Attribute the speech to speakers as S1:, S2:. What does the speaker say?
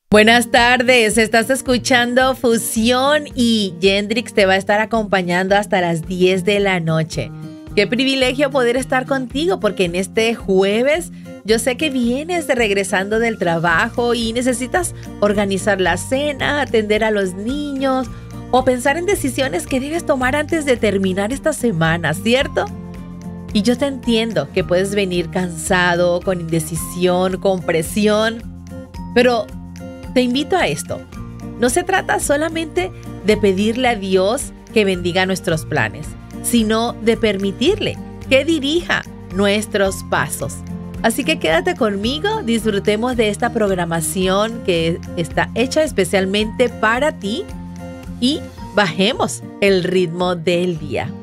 S1: Buenas tardes, estás escuchando Fusión y Yendrix te va a estar acompañando hasta las 10 de la noche. Qué privilegio poder estar contigo porque en este jueves yo sé que vienes regresando del trabajo y necesitas organizar la cena, atender a los niños o pensar en decisiones que debes tomar antes de terminar esta semana, ¿cierto? Y yo te entiendo que puedes venir cansado, con indecisión, con presión, pero te invito a esto. No se trata solamente de pedirle a Dios que bendiga nuestros planes, sino de permitirle que dirija nuestros pasos. Así que quédate conmigo, disfrutemos de esta programación que está hecha especialmente para ti y bajemos el ritmo del día.